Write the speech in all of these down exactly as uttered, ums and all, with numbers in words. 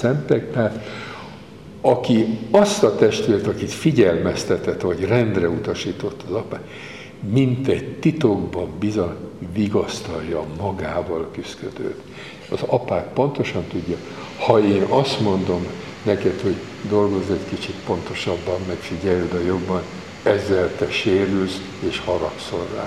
szentek, tehát aki azt a testvért, akit figyelmeztetett, vagy rendre utasított az apát, mint egy titokban bizony vigasztalja magával küszködőt. Az apák pontosan tudja, ha én azt mondom neked, hogy dolgozz egy kicsit pontosabban, meg figyelj oda jobban, ezzel te sérülsz és haragszol rá.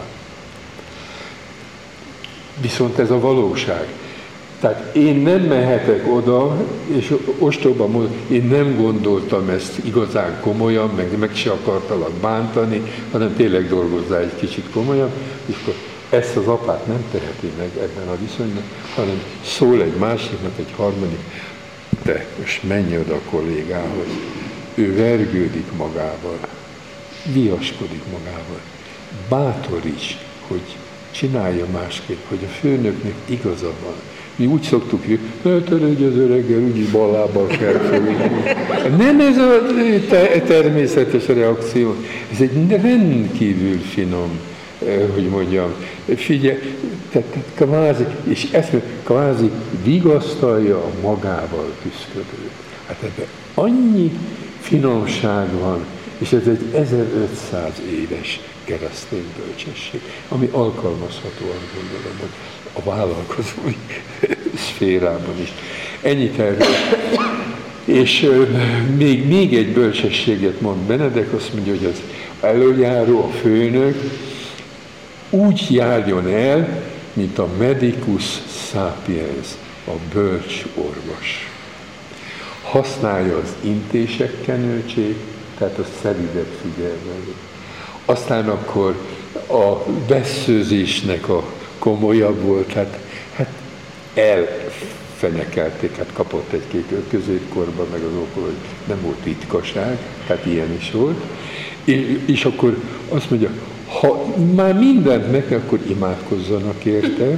Viszont ez a valóság. Tehát én nem mehetek oda, és ostoba módon, én nem gondoltam ezt igazán komolyan, meg, meg se akartalak bántani, hanem tényleg dolgozzál egy kicsit komolyan, és akkor ezt az apát nem teheti meg ebben a viszonyban, hanem szól egy másiknak, egy harmadik, te most menj oda a kollégához, ő vergődik magával, viaskodik magával, bátoríts, hogy csinálja másképp, hogy a főnöknek igaza van. Mi úgy szoktuk, hogy ne törődj az öreggel, úgyis bal lábbal kell fölülni. Nem ez a te- természetes reakció, ez egy rendkívül finom, hogy mondjam, figyelj, tehát kvázi, és ezt kvázi vigasztalja a magával küszködőt. Hát ebben annyi finomság van, és ez egy ezerötszáz éves keresztény bölcsesség, ami alkalmazható, azt gondolom, a vállalkozói szférában is. Ennyit erről. És euh, még, még egy bölcsességet mond Benedek, azt mondja, hogy az előjáró, a főnök úgy járjon el, mint a medicus sapiens, a bölcs orvos. Használja az intések kenőcsét, tehát a szelidebb figyelmet. Aztán akkor a vesszőzésnek a komolyabb volt, hát, hát elfenyekelték, hát kapott egy-két középkorban, meg az ókor, hogy nem volt ritkaság, tehát ilyen is volt. És, és akkor azt mondja, ha már mindent meg, akkor imádkozzanak érte,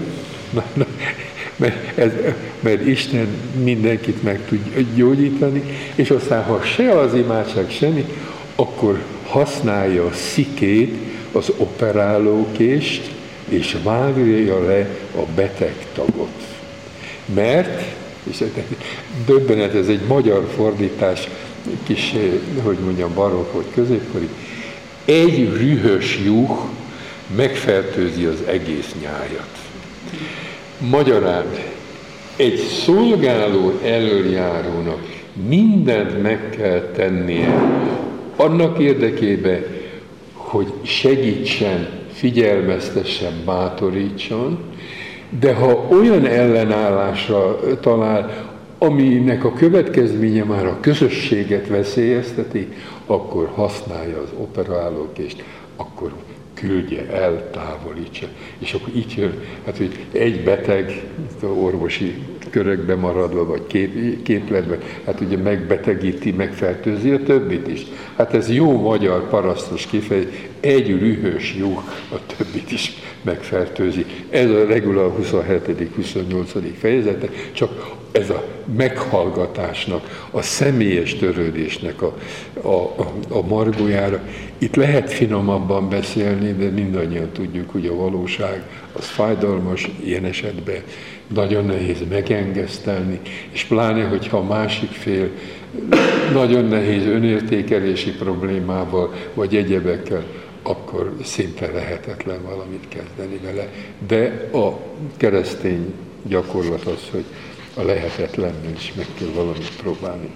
mert, ez, mert Isten mindenkit meg tud gyógyítani, és aztán, ha se az imádság, semmi, akkor használja a szikét, az operálókést, és vágja le a beteg tagot. Mert, és döbbenet, ez egy magyar fordítás, kis, hogy mondjam, barokk vagy középkori, egy rühös juh megfertőzi az egész nyájat. Magyarán egy szolgáló elöljárónak mindent meg kell tennie annak érdekében, hogy segítsen, figyelmeztessen, bátorítson, de ha olyan ellenállásra talál, aminek a következménye már a közösséget veszélyezteti, akkor használja az operálókést, akkor küldje el, távolítsa. És akkor így jön, hát, hogy egy beteg, orvosi körökbe maradva, vagy kép, képletben, hát ugye megbetegíti, megfertőzi a többit is. Hát ez jó magyar parasztos kifejezés, egy rühös juh a többit is megfertőzi. Ez a Regula huszonhetedik-huszonnyolcadik fejezete, csak ez a meghallgatásnak, a személyes törődésnek a, a, a, a margójára. Itt lehet finomabban beszélni, de mindannyian tudjuk, hogy a valóság az fájdalmas, ilyen esetben nagyon nehéz megengesztelni, és pláne, hogyha a másik fél nagyon nehéz önértékelési problémával, vagy egyebekkel, akkor szinte lehetetlen valamit kezdeni vele. De a keresztény gyakorlat az, hogy a lehetetlennél is meg kell valamit próbálni.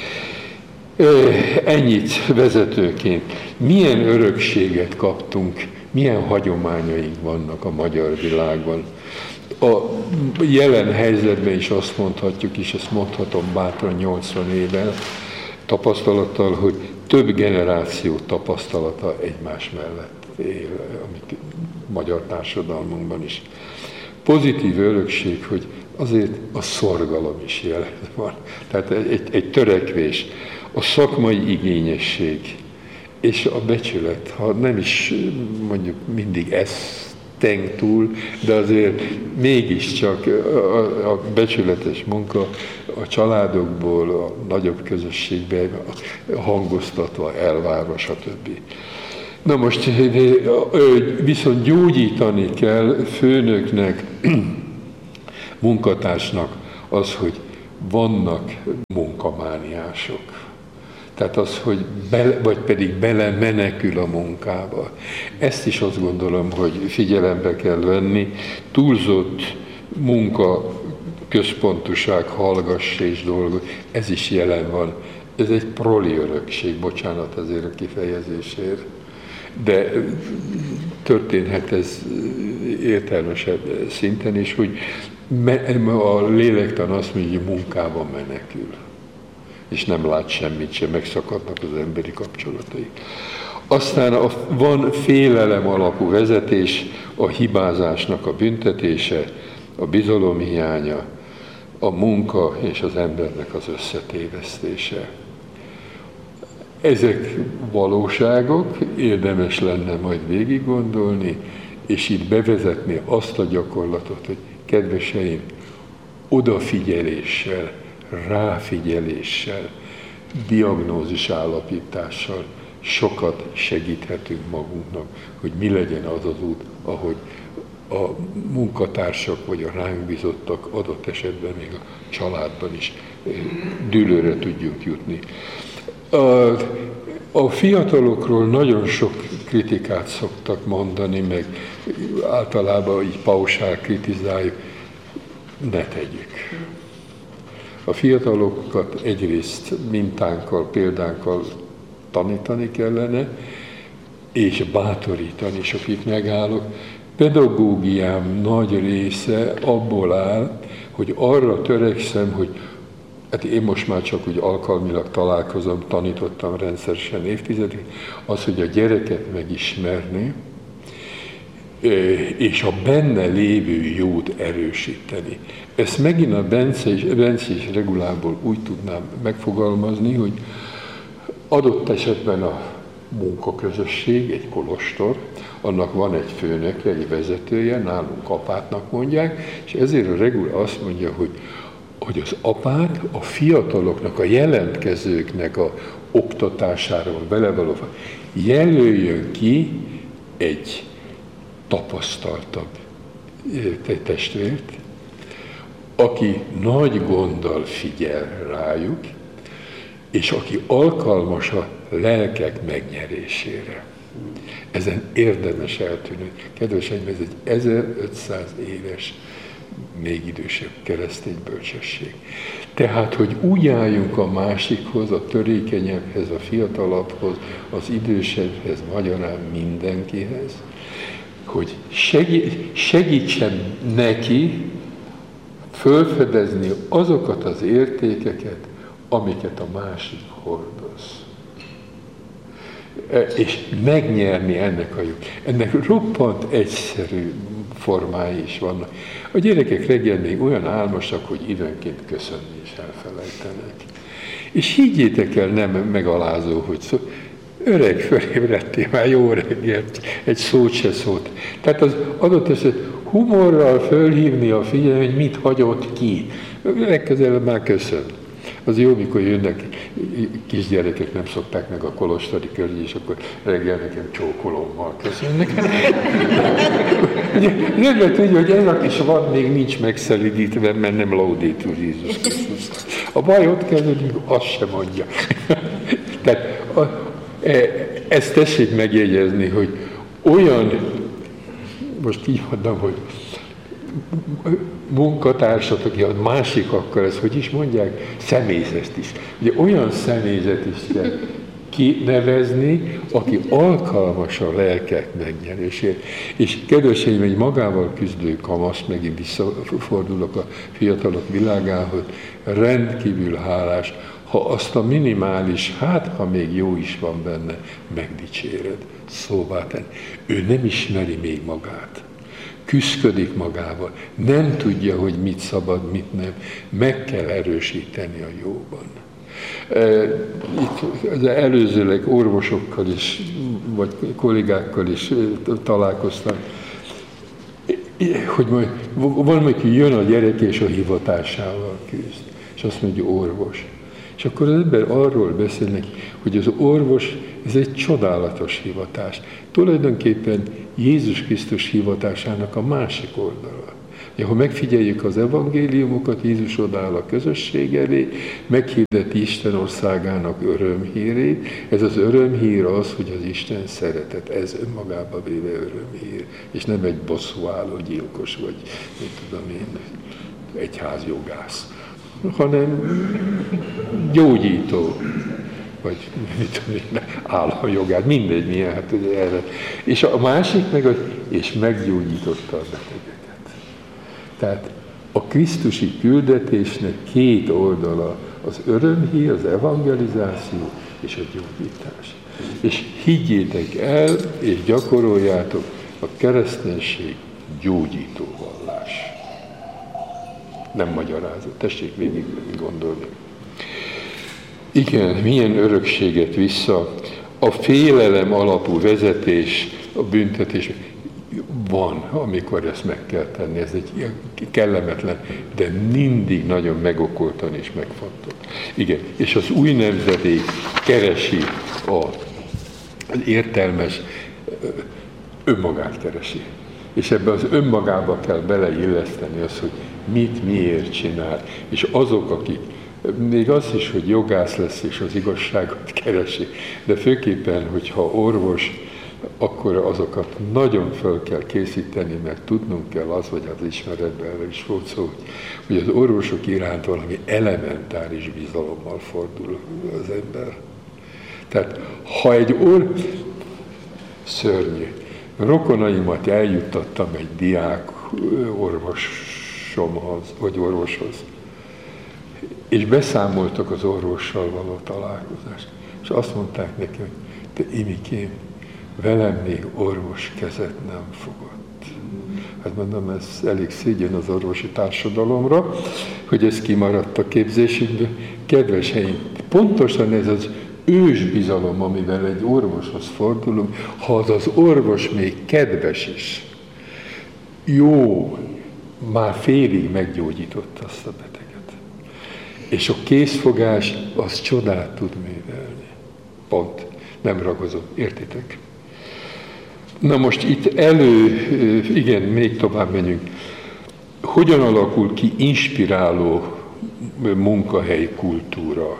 Ennyit vezetőként. Milyen örökséget kaptunk, milyen hagyományaink vannak a magyar világban. A jelen helyzetben is azt mondhatjuk, és ezt mondhatom bátran nyolcvan éve tapasztalattal, hogy több generáció tapasztalata egymás mellett él, amit magyar társadalmunkban is. Pozitív örökség, hogy azért a szorgalom is jelen van. Tehát egy, egy törekvés, a szakmai igényesség és a becsület, ha nem is mondjuk mindig ezt teng túl, de azért mégiscsak a, a becsületes munka a családokból, a nagyobb közösségben hangoztatva, elvárva, stb. Na most viszont gyógyítani kell főnöknek, munkatársnak az, hogy vannak munkamániások. Tehát az, hogy bele, vagy pedig bele menekül a munkába. Ezt is azt gondolom, hogy figyelembe kell venni. Túlzott munka, központuság, hallgass és dolgozz, ez is jelen van. Ez egy proli örökség, bocsánat azért a kifejezésért. De történhet ez értelmesebb szinten is, hogy a lélektan azt mondja, hogy munkában menekül. És nem lát semmit sem, megszakadnak az emberi kapcsolatai. Aztán a, van félelem alapú vezetés, a hibázásnak a büntetése, a bizalom hiánya, a munka és az embernek az összetévesztése. Ezek valóságok, érdemes lenne majd végig gondolni, és itt bevezetni azt a gyakorlatot, hogy kedveseim, odafigyeléssel, ráfigyeléssel, diagnózis állapítással sokat segíthetünk magunknak, hogy mi legyen az az út, ahogy a munkatársak vagy a ránk bízottak adott esetben még a családban is dűlőre tudjunk jutni. A, a fiatalokról nagyon sok kritikát szoktak mondani, meg általában így pausál kritizáljuk, ne tegyük. A fiatalokat egyrészt mintánkkal, példánkkal tanítani kellene, és bátorítani, és akik megállok. Pedagógiám nagy része abból áll, hogy arra törekszem, hogy hát én most már csak úgy alkalmilag találkozom, tanítottam rendszeresen évtizedek, az, hogy a gyereket megismerni, és a benne lévő jót erősíteni. Ezt megint a bencés regulából úgy tudnám megfogalmazni, hogy adott esetben a munkaközösség, egy kolostor, annak van egy főnöke, egy vezetője, nálunk apátnak mondják, és ezért a regula azt mondja, hogy, hogy az apát a fiataloknak, a jelentkezőknek a oktatásáról belevaló, jelöljön ki egy tapasztaltabb testvért, aki nagy gonddal figyel rájuk, és aki alkalmas a lelkek megnyerésére. Ezen érdemes eltűnni. Kedveseim, ez egy ezerötszáz éves, még idősebb keresztény bölcsesség. Tehát, hogy úgy álljunk a másikhoz, a törékenyebbhez, a fiatalabbhoz, az idősebbhez, magyarán mindenkihez, hogy segítsen neki fölfedezni azokat az értékeket, amiket a másik hordoz. És megnyerni ennek a jó. Ennek roppant egyszerű formái is vannak. A gyerekek reggel még olyan álmosak, hogy időnként köszönni is elfelejtenek. És higgyétek el, nem megalázó, hogy szó, öreg, fölébredtél már, jó reggelt, egy szót se szót. Tehát az adott eset humorral fölhívni a figyelmet, hogy mit hagyott ki. Legközelebb már köszön. Az jó, mikor jönnek kisgyerekek, nem szokták meg a kolostori környék, és akkor reggel nekem csókolommal köszönnek. Nem tudja, hogy ez a kis vad még nincs megszelidítve, mert nem Laudetur Jézus Krisztus. A baj ott kezdődik, azt sem mondja. Tehát a, ezt tessék megjegyezni, hogy olyan, most így mondom, hogy munkatársat, aki a másikkal, ez hogy is mondják, személyzet is. Ugye olyan személyzet is kell kinevezni, aki alkalmas a lelkek megnyerésért. És kedveseim, egy magával küzdő kamasz, megint visszafordulok a fiatalok világához, rendkívül hálás, ha azt a minimális, hát ha még jó is van benne, megdicséred, szóvá tenni. Ő nem ismeri még magát. Küszködik magával, nem tudja, hogy mit szabad, mit nem. Meg kell erősíteni a jóban. Itt az előzőleg orvosokkal is, vagy kollégákkal is találkoztam, hogy majd valamelyik jön a gyerek és a hivatásával küzd, és azt mondja, orvos. És akkor az ember arról beszél neki, hogy az orvos, ez egy csodálatos hivatás. Tulajdonképpen Jézus Krisztus hivatásának a másik oldala. Ja, ha megfigyeljük az evangéliumokat, Jézus odáll a közösség elé, meghirdeti Isten országának örömhírét. Ez az örömhír az, hogy az Isten szeretet. Ez önmagában véve örömhír. És nem egy bosszúálló gyilkos, vagy mit tudom én, egyházjogász, hanem gyógyító, vagy mit tudom én, államjogát, mindegy milyen, hát ugye erre. És a másik meg, az, és meggyógyította a betegeket. Tehát a krisztusi küldetésnek két oldala, az örömhír, az evangelizáció és a gyógyítás. És higgyétek el, és gyakoroljátok, a kereszténység gyógyító vallás. Nem magyarázat, tessék végig gondolni. Igen, milyen örökséget vissza. A félelem alapú vezetés, a büntetés van, amikor ezt meg kell tenni. Ez egy kellemetlen, de mindig nagyon megokoltan és megfontolt. Igen, és az új nemzedék keresi a, az értelmes, önmagát keresi. És ebbe az önmagába kell beleilleszteni azt, hogy mit, miért csinál. És azok, akik még az is, hogy jogász lesz és az igazságot keresi, de főképpen, hogyha orvos, akkor azokat nagyon fel kell készíteni, mert tudnunk kell az, vagy az ismeretben is volt szó, hogy az orvosok iránt valami elementáris bizalommal fordul az ember. Tehát, ha egy or... szörnyű. Rokonaimat eljuttattam egy diák orvosomhoz, vagy orvoshoz, és beszámoltak az orvossal való találkozást. És azt mondták neki, hogy te Imikém, velem még orvos kezet nem fogott. Hát mondom, ez elég szégyen az orvosi társadalomra, hogy ez kimaradt a képzésünkből. Kedves helyén, pontosan ez az ősbizalom, amivel egy orvoshoz fordulunk, ha az az orvos még kedves is, jó, már félig meggyógyította azt a beteget. És a készfogás az csodát tud művelni. Pont. Nem ragozott. Értitek? Na most itt elő, igen, még tovább menjünk. Hogyan alakul ki inspiráló munkahely kultúra?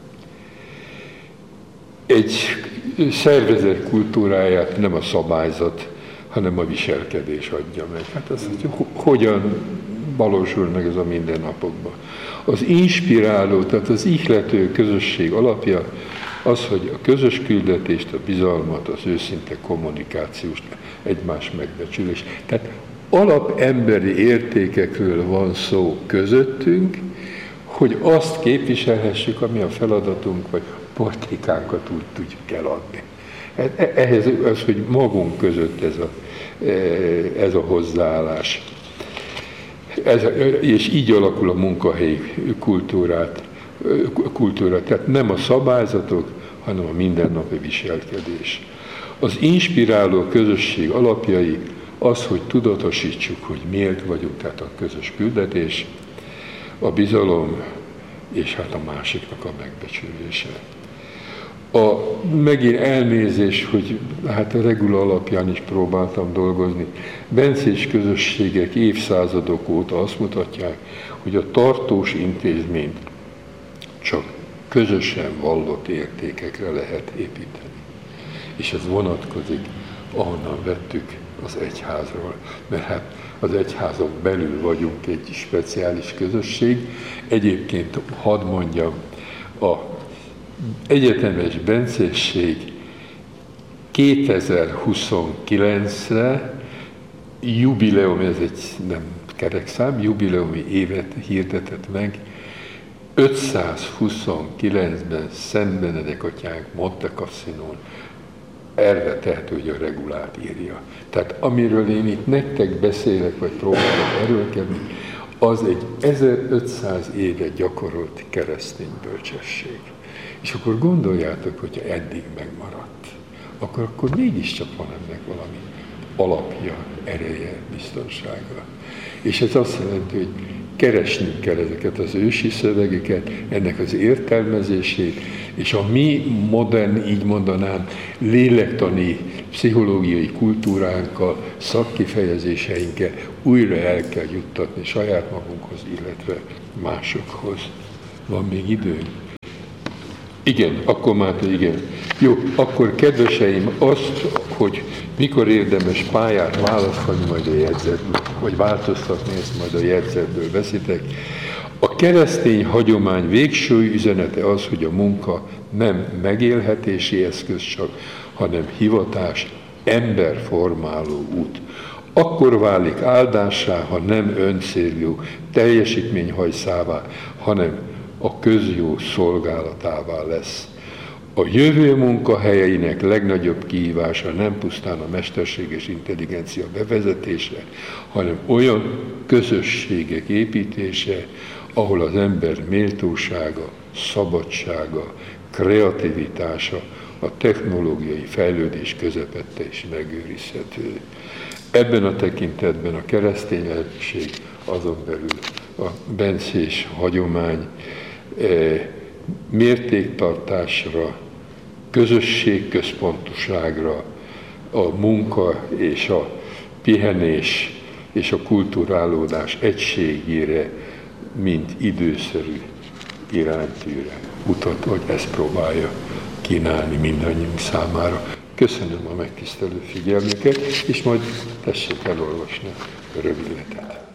Egy szervezet kultúráját nem a szabályzat, hanem a viselkedés adja meg. Hát az, hogy hogyan valósul meg ez a mindennapokban. Az inspiráló, tehát az ihlető közösség alapja az, hogy a közös küldetést, a bizalmat, az őszinte kommunikációs, egymás megbecsülés. Tehát alapemberi értékekről van szó közöttünk, hogy azt képviselhessük, ami a feladatunk, vagy politikánkat úgy tudjuk eladni. Ehhez az, hogy magunk között ez a, ez a hozzáállás. Ez, és így alakul a munkahelyi kultúrát, kultúra. Tehát nem a szabályzatok, hanem a mindennapi viselkedés. Az inspiráló közösség alapjai az, hogy tudatosítsuk, hogy miért vagyunk, tehát a közös küldetés, a bizalom, és hát a másiknak a megbecsülése. A, megint elnézés, hogy hát a regula alapján is próbáltam dolgozni. Bencés közösségek évszázadok óta azt mutatják, hogy a tartós intézményt csak közösen vallott értékekre lehet építeni. És ez vonatkozik, ahonnan vettük az egyházról. Mert hát az egyházon belül vagyunk egy speciális közösség. Egyébként hadd mondjam, a egyetemes bencésség kétezer-huszonkilencre jubileum, ez egy nem kerekszám, jubileumi évet hirdetett meg, ötszázhuszonkilencben Szent Benedek atyánk Monte Cassinón erre tehető, hogy a regulát írja. Tehát amiről én itt nektek beszélek, vagy próbálok erőlkedni, az egy ezerötszáz éve gyakorolt keresztény bölcsesség. És akkor gondoljátok, hogyha eddig megmaradt, akkor, akkor mégiscsak van ennek valami alapja, ereje, biztonsága. És ez azt jelenti, hogy keresnünk kell ezeket az ősi szövegeket, ennek az értelmezését, és a mi modern, így mondanám, lélektani pszichológiai kultúránkkal, szakkifejezéseinkkel újra el kell juttatni saját magunkhoz, illetve másokhoz. Van még időnk? Igen, akkor már igen. Jó, akkor kedveseim, azt, hogy mikor érdemes pályát választani majd a jegyzetből, vagy változtatni, ezt majd a jegyzetből veszitek. A keresztény hagyomány végső üzenete az, hogy a munka nem megélhetési eszköz csak, hanem hivatás, emberformáló út. Akkor válik áldássá, ha nem öncéljú teljesítményhajszává, hanem a közjó szolgálatává lesz. A jövő munkahelyeinek legnagyobb kihívása nem pusztán a mesterséges intelligencia bevezetése, hanem olyan közösségek építése, ahol az ember méltósága, szabadsága, kreativitása a technológiai fejlődés közepette is megőrizhető. Ebben a tekintetben a kereszténység, azon belül a bencés hagyomány mértéktartásra, közösségközpontoságra, a munka és a pihenés és a kulturálódás egységére, mint időszerű iránytűre mutat, hogy ezt próbálja kínálni mindannyiunk számára. Köszönöm a megtisztelő figyelmüket, és majd tessék elolvasni a rövidletet.